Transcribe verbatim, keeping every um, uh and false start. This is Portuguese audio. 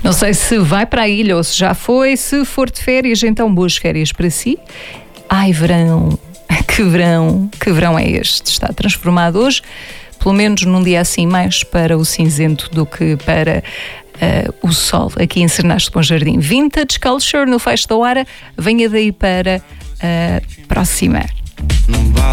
Não sei se vai para a ilha ou se já foi. Se for de férias, então boas férias para si. Ai, verão, que verão, que verão é este? Está transformado hoje, pelo menos num dia assim, mais para o cinzento do que para uh, o sol. Aqui em Cernaste Bom Jardim. Vintage Culture no Fecho da Hora. Venha daí para a próxima.